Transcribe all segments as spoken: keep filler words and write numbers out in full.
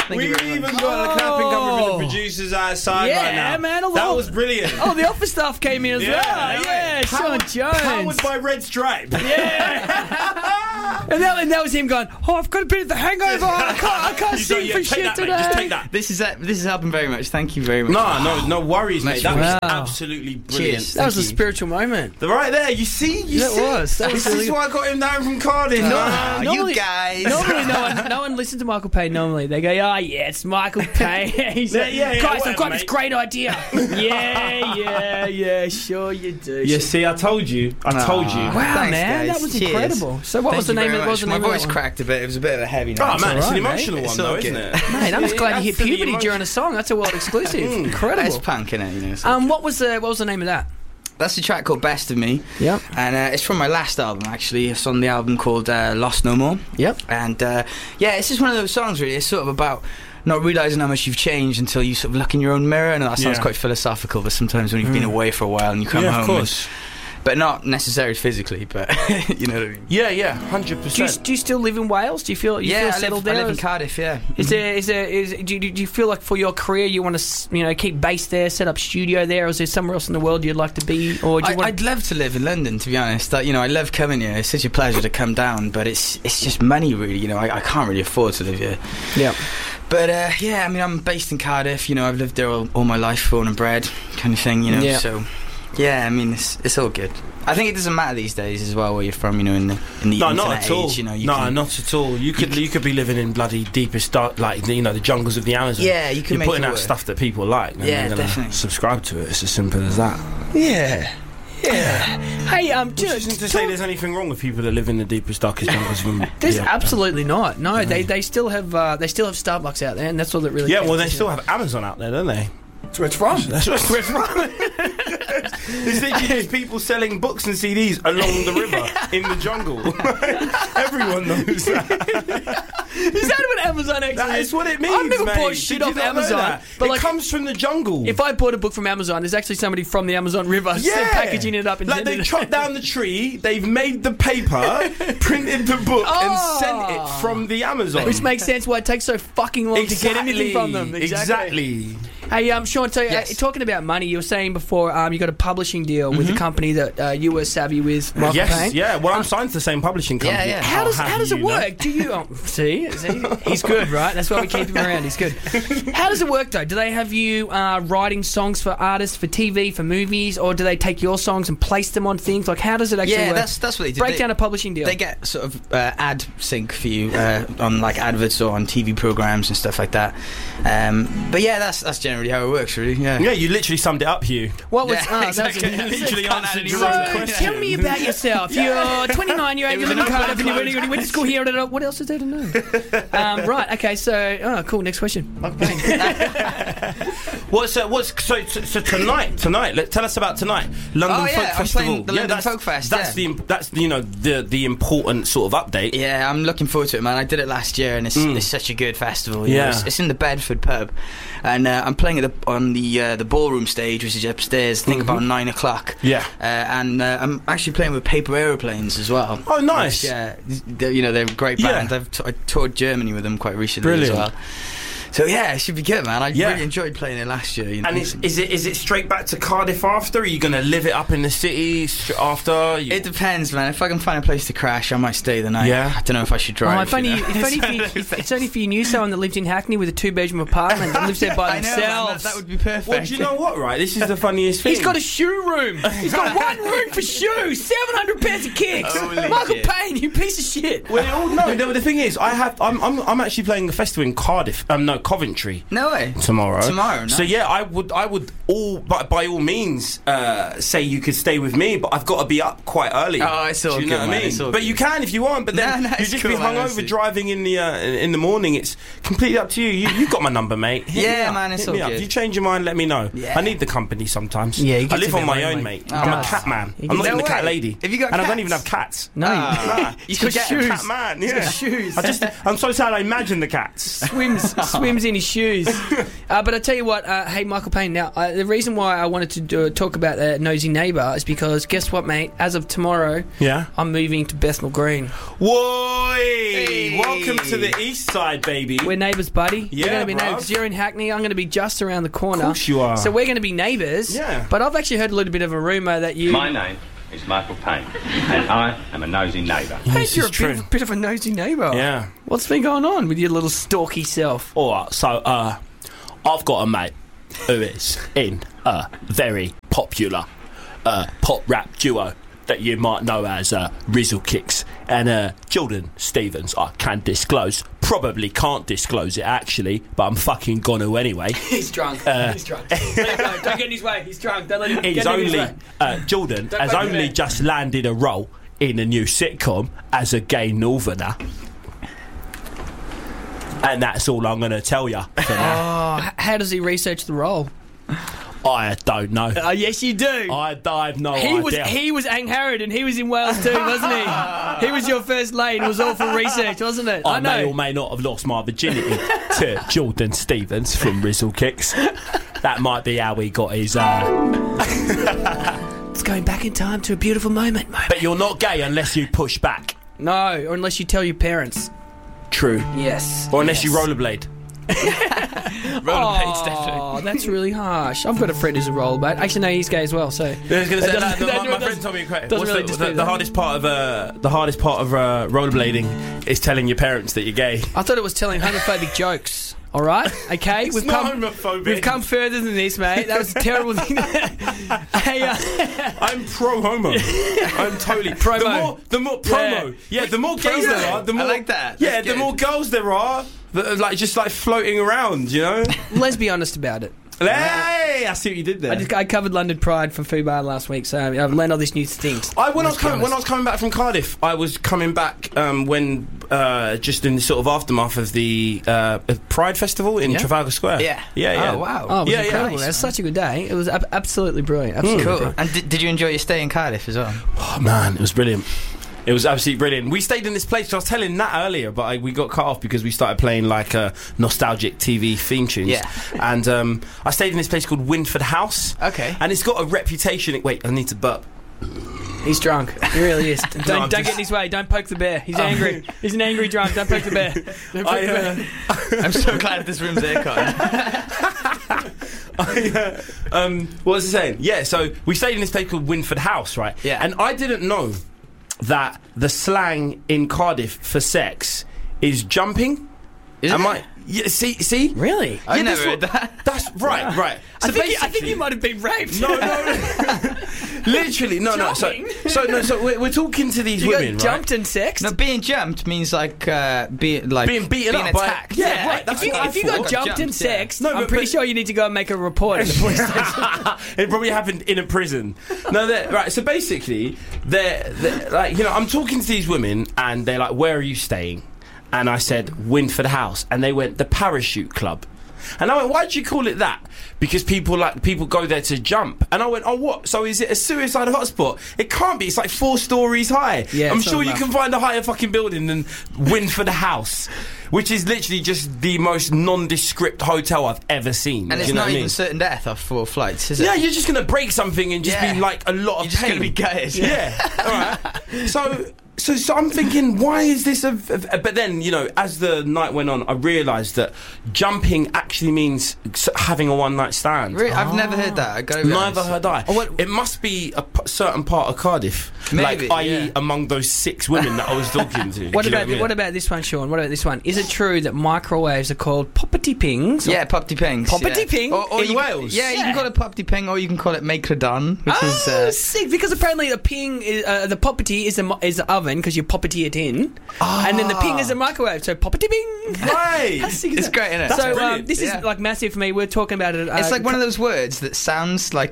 Thank We've you very even much. got a clapping coming from Oh. the producers outside Yeah, right now. man, all the- that was brilliant. Oh, the office staff came in as Yeah, well. Yeah, yeah. Sean Jones. Powered by Red Stripe. Yeah. and, that, and that was him going, oh, I've got a bit of the hangover. I can't, I can't You sing go, yeah, for take shit that, today. mate. Just take that. This is uh, this is helping very much. Thank you very much. No, no, no worries, mate. That Wow. was absolutely brilliant. Cheers. That was a Thank you. spiritual moment. The right there, you see, you That see. was. That was this really is why I got him down from Cardiff. Ah, man. normally- you guys. Normally, no one, no one listens to Michael Payne. Normally, they go, "Oh yeah, it's Michael Payne." He's Yeah, like, yeah, yeah, guys, I've whatever, got this mate." great idea. yeah, yeah, yeah. Sure, you do. You see, I told you. I told you. Aw. Wow, Thanks, man, guys. that was Cheers. incredible. So, what Thank was the you name very of it? What was the much. name My of voice that one? cracked a bit. It was a bit of a heavy Oh note. man, it's all an right, emotional mate. one It's though, all isn't good. it? Mate, I'm just glad you hit That's for the puberty emotion. during a song. That's a world exclusive. It's Incredible. punk, innit? You know. so- Um, what was the what was the name of that? That's a track called Best of Me. Yep. And uh, it's from my last album, actually. It's on the album called uh, Lost No More. Yep. And uh, yeah, it's just one of those songs, really. It's sort of about not realising how much you've changed until you sort of look in your own mirror. And that sounds Yeah. quite philosophical, but sometimes when you've been away for a while and you come Yeah, home. of course. and- but not necessarily physically, but you know what I mean. Yeah, yeah, hundred Do you, percent. do you still live in Wales? Do you feel you yeah, feel I settled live, I there? live in Is- Cardiff, yeah. Is there is there is do you, do you feel like for your career you want to you know keep based there, set up studio there, or is there somewhere else in the world you'd like to be? Or do you I, want I'd love to live in London, to be honest. Like, you know, I love coming here. It's such a pleasure to come down, but it's it's just money, really. You know, I, I can't really afford to live here. yeah. But uh, yeah, I mean, I'm based in Cardiff. You know, I've lived there all, all my life, born and bred, kind of thing. You know, Yeah. so yeah, I mean, it's it's all good. I think it doesn't matter these days as well where you're from. You know, in the in the No, internet not at all. age, you know, you no, can, not at all. You could you could be living in bloody deepest dark, like you know the jungles of the Amazon. Yeah, you can You're make putting it out work. stuff that people like. And Yeah, they're gonna definitely. subscribe to it. It's as simple as that. Yeah, yeah. Hey, um, Which do, isn't to do- say there's anything wrong with people that live in the deepest, darkest jungles. From, there's yeah. absolutely not. No, they they still have uh, they still have Starbucks out there, and that's all that really. Yeah, well, counts, they isn't still it? have Amazon out there, don't they? That's where it's from. That's where it's from. There's literally just people selling books and C Ds along the river in the jungle. Everyone knows that. Is that what Amazon actually That is? is what it means, I've never mate. bought shit Did you off not know Amazon, that? but it like, comes from the jungle. if I bought a book from Amazon, there's actually somebody from the Amazon River yeah, packaging it up and like sending they it. chopped down the tree, they've made the paper, printed the book, Oh. and sent it from the Amazon. Which makes sense why it takes so fucking long to get anything from them. Exactly. Hey, um, Sean, so, Yes. uh, talking about money, you were saying before um, you got a publishing deal with the company that uh, you were savvy with, Michael Yes, Payne. yeah. Well, I'm signed to the same publishing company. Yeah, yeah. How does I'll how have does it you know. work? Do you oh, see, see? He's good, right? That's why we keep him around. He's good. How does it work though? Do they have you uh, writing songs for artists, for T V, for movies, or do they take your songs and place them on things? Like, how does it actually Yeah, work? that's that's what they do. Break They- down a publishing deal. They get sort of uh, ad sync for you uh, on like adverts or on T V programs and stuff like that. Um, but yeah, that's that's generally how it works, really. Yeah. Yeah, you literally summed it up, Hugh. what was? Yeah, oh, that was exactly. a- Literally Can't answered add your any own more. So, question. tell me about yourself. You're twenty-nine, you're It you was live in an Cardiff, and you went, open you went to school here. da, da, da. What else is there to know? um, right, okay, so, oh, cool, next question. What's uh, what's so, so so tonight? Tonight, let tell us about tonight. London Oh, yeah, Folk I'm Festival. playing the yeah, London that's, Folk Fest, That's yeah. the that's the, you know the the important sort of update. Yeah, I'm looking forward to it, man. I did it last year, and it's, Mm. it's such a good festival. You Yeah. know, it's, it's in the Bedford pub, and uh, I'm playing at the, on the uh, the ballroom stage, which is upstairs. I think Mm-hmm. about nine o'clock. Yeah. uh, and uh, I'm actually playing with Paper Aeroplanes as well. Oh, nice. Which, uh, they're- you know, they're a great Yeah. band. I've t- I toured Germany with them quite recently Brilliant. as well. So yeah, it should be good, man. I Yeah. really enjoyed playing it last year. You know? And is, is it is it straight back to Cardiff after? Are you going to live it up in the city st- after? You, It depends, man. If I can find a place to crash, I might stay the night. Yeah. I don't know if I should drive. Oh, if only, you know. if only if, you, if it's only if you knew someone that lived in Hackney with a two-bedroom apartment that lives there by I know, man, themselves. that, that would be perfect. well, do you know what? Right, this is the funniest thing. He's got a shoe room. He's got one room for shoes. Seven hundred pairs of kicks. Holy Michael shit. Payne, you piece of shit. Well, oh, no, no, the thing is, I have. I'm, I'm, I'm actually playing a festival in Cardiff. Um, no, Coventry. No way. Tomorrow. Tomorrow, nice. So yeah, I would, I would all, by, by all means, uh, say you could stay with me, but I've got to be up quite early. Oh, it's all Do you good, know what man, I mean? it's all But good. you can if you want. But then No, no, you it's just cool, be man, hungover honestly. driving in the uh, in, in the morning. It's completely up to you. You, you've got my number, mate. Hit Yeah, me up. man, it's Hit all me up. good. If you change your mind, let me know. Yeah. I need the company sometimes. Yeah, you I get live to on be my lonely. own, mate. Oh, I'm a nice. cat man. You I'm get- not even No a cat way. lady. Have you got And I don't cats? even have cats. No, Nah. You got should get shoes. a Cat man, yeah. shoes. I just, I'm so sad. I imagine the cats. Swims, swims Tim's in his shoes. Uh, but I tell you what, uh, hey, Michael Payne, now, uh, the reason why I wanted to do, talk about uh, Nosy Neighbour is because, guess what, mate? As of tomorrow, Yeah. I'm moving to Bethnal Green. Whoa! Hey. Welcome to the east side, baby. We're neighbours, buddy. Yeah, we're going to be bruv. neighbours. You're in Hackney. I'm going to be just around the corner. Of course you are. So we're going to be neighbours. Yeah. But I've actually heard a little bit of a rumour that you... My name is Michael Payne, and I am a nosy neighbour. Hey, This you're is a true. bit of, bit of a nosy neighbour. Yeah. What's been going on with your little stalky self? Alright, so uh, I've got a mate who is in a very popular uh, pop rap duo that you might know as uh, Rizzle Kicks, and uh, Jordan Stevens. I can disclose, probably can't disclose it actually, but I'm fucking gonna anyway. He's drunk. Uh, He's drunk. Let him go. Don't get in his way. He's drunk. Don't let him He's get in his only way. uh, Jordan Don't has poke your only bear. just landed a role in a new sitcom as a gay northerner. And that's all I'm going to tell you for now. Oh, h- how does he research the role? I don't know. Oh, yes, you do. I, I have no he idea. was he was Ang Harrod, and he was in Wales too, wasn't he? He was your first lane. It was all for research, wasn't it? I, I know. may or may not have lost my virginity to Jordan Stevens from Rizzle Kicks. That might be how he got his. Uh... It's going back in time to a beautiful moment. moment. But you're not gay unless you push back. No, or unless you tell your parents. True. Yes. Or unless yes. you rollerblade. Rollerblades, definitely. Oh, that's really harsh. I've got a friend who's a rollerblade. Actually, no, he's gay as well. So I was going to say That that. doesn't- my, that my doesn't- friend told me a quote. doesn't What's really the, dispute the, the that. hardest part of uh, the hardest part of uh, rollerblading is telling your parents that you're gay. I thought it was telling homophobic jokes. All right, okay, we've not come. homophobic. We've come further than this, mate. That was a terrible thing. Hey, uh, I'm pro homo. I'm totally Promo. The more, the more promo. Yeah, Yeah. the more gays Promo. there are, the I more. like that. Yeah, That's the good. more girls there are that are like just like floating around. You know. let's be honest about it. Hey, I see what you did there. I just I covered London Pride for Fubar last week, so I've learned all these new things. I when I was Let's be coming when I honest. was coming back from Cardiff, I was coming back um, when uh, just in the sort of aftermath of the uh, Pride Festival in Yeah? Trafalgar Square. Yeah. yeah, yeah. Oh, wow. Oh, it was Yeah, yeah. incredible. It was such a good day. It was ab- absolutely brilliant. Absolutely Cool. brilliant. And did, did you enjoy your stay in Cardiff as well? Oh man, it was brilliant. It was absolutely brilliant. We stayed in this place. I was telling Nat earlier, but I, we got cut off because we started playing like uh, nostalgic T V theme tunes. Yeah. And um, I stayed in this place called Winford House. Okay. And it's got a reputation. Wait, I need to burp. He's drunk. He really is. Don't, I'm don't just- get in his way. Don't poke the bear. He's angry. He's an angry drunk. Don't poke the bear. Don't poke I, the bear. uh, I'm so glad this room's aircon. I, uh, um, what was I saying? Yeah, so we stayed in this place called Winford House, right? Yeah. And I didn't know that the slang in Cardiff for sex is jumping. Is Am it? I? Yeah, see, see? Really? I Yeah, never that's heard what- that. That's right, right. So I, think you, I think basically- you might have been raped. No, no, no. Literally, no, no. So, Jumping? so no. So we're, we're talking to these You women, got right? jumped and sexed? No, being jumped means like uh, being like Being beaten being up by- attacked. Yeah, right, that's if you, what I if you thought. got jumped and Jumped, yeah. sexed, No, I'm but- pretty but- sure you need to go and make a report at the police station. It probably happened in a prison. No, they're- right. So basically, they're, they're like, you know, I'm talking to these women, and they're like, "Where are you staying?" And I said, "Winford House," and they went, "The Parachute Club." And I went, "Why do you call it that?" Because people like people go there to jump. And I went, "Oh, what? So is it a suicide hotspot?" It can't be. It's like four stories high. Yeah, I'm it's sure not you enough. can find a higher fucking building than Winford House, which is literally just the most nondescript hotel I've ever seen. And Do it's you know not what I even mean? certain death off four flights, is it? Yeah, you're just gonna break something and just Yeah. be like a lot of You're just pain. gonna be gutted. Yeah. All right. So, so, so I'm thinking, why is this a, a? But then, you know, as the night went on, I realised that jumping actually means s- having a one night stand. Really? I've never heard that. I gotta be Neither honest. heard I. Oh, what- It must be a p- certain part of Cardiff, Maybe, like, that is, yeah. among those six women that I was talking to. What Do you know about I mean? what about this one, Sean? What about this one? Is it true that microwaves are called poppity pings? Yeah, Popty Pings. Poppity yeah. ping? Or, or In you Wales? Can, yeah, you Yeah. can call it Popty Ping, or you can call it Macredon, which Oh, is. Uh, sick! Because apparently the ping, is, uh, the poppity is the mo- is the oven because you poppity it in, and then the ping is a microwave. So poppity ping. Right. How sick is It's that? great, isn't it? That's so um, brilliant. this Yeah. is like massive for me. We're talking about it. Uh, It's like one of those words that sounds like it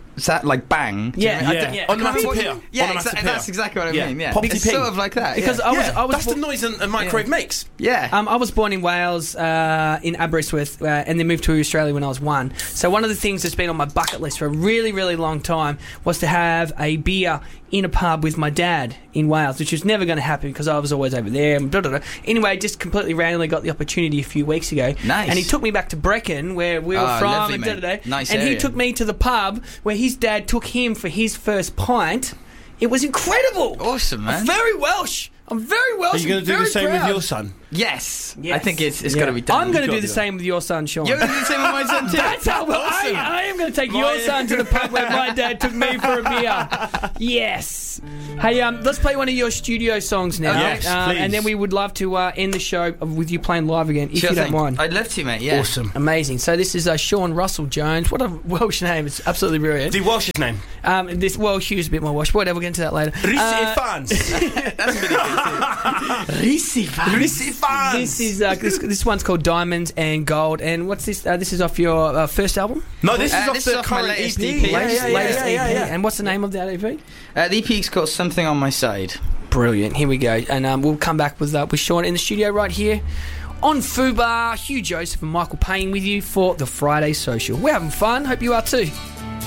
Is that like bang? Do you Yeah, know what I mean? yeah. I don't- yeah. Onomatopoeia. Yeah, Onomatopoeia. exa- that's exactly what I Yeah. mean. Yeah, Poppy it's ping. sort of like that. Because yeah. I was, Yeah, I was that's the noise a, a microwave makes. yeah. Um, I was born in Wales, uh, in Aberystwyth, uh, and then moved to Australia when I was one. So one of the things that's been on my bucket list for a really, really long time was to have a beer in a pub with my dad in Wales, which was never going to happen because I was always over there. And blah, blah, blah. Anyway, just completely randomly got the opportunity a few weeks ago. Nice. And he took me back to Brecon, where we were Oh, from. lovely, and mate. da, da, da. Nice And he area. took me to the pub where his dad took him for his first pint. It was incredible. Awesome, man. I'm very Welsh. I'm very Welsh. Are you going to do very the same proud. with your son? Yes. Yes. I think it's it's Yeah. got to be done. I'm going to You've do got the to. same with your son, Sean. You're going to do the same with my son too. That's how well, I, I am going to take My- your son to the pub where my dad took me for a beer. Yes. Hey, um, let's play one of your studio songs now. Yes, um, please. And then we would love to uh, end the show with you playing live again, if Sure you don't thing. mind. I'd love to, mate. Yeah. Awesome. Amazing. So this is uh, Sean Russell Jones. What a Welsh name. It's absolutely brilliant. The Welsh name. Um, this Welsh is a bit more Welsh. Whatever, we'll get into that later. Rhys Uh, fans. Rhys fans. Rhys fans. This is uh, this, this one's called Diamonds and Gold. And what's this? Uh, this is off your uh, first album? No, this Uh, is off this the is off my current latest E P. E P. Yeah, latest yeah, yeah, latest yeah, E P. yeah, yeah. And what's the name of that E P? Uh, the E P is called Something on My Side. Brilliant. Here we go. And um, we'll come back with uh, with Sean in the studio right here on Fubar. Hugh Joseph and Michael Payne with you for the Friday Social. We're having fun. Hope you are too.